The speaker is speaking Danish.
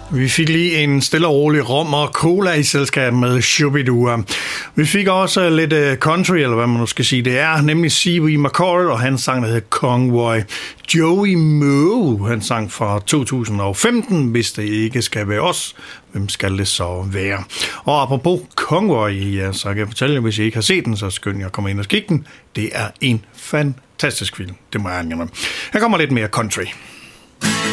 Vi fik lige en stille og rolig rom og cola i selskab med Shubidua. Vi fik også lidt country, eller hvad man nu skal sige. Det er nemlig C.V. McCall, og han sang, der hedder Convoy. Joey Moe, han sang fra 2015, hvis det ikke skal være os. Hvem skal det så være? Og apropos Convoy, ja, så kan jeg fortælle jer, hvis I ikke har set den, så skynd jer at komme ind og kigge den. Det er en fantastisk film, det må jeg angive. Her kommer lidt mere country.